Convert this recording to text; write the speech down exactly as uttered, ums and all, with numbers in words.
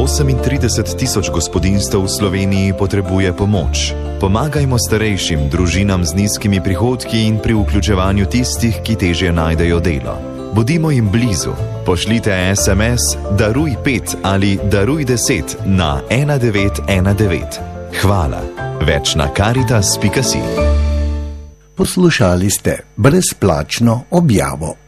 osemintrideset tisoč gospodinjstev v Sloveniji potrebuje pomoč. Pomagajmo starejšim, družinam z nizkimi prihodki in pri vključevanju tistih, ki težje najdejo delo. Bodimo jim blizu. Pošljite es em es Daruj pet ali Daruj deset na ena devet ena devet. Hvala. Več na karitas pika si. Poslušali ste brezplačno objavo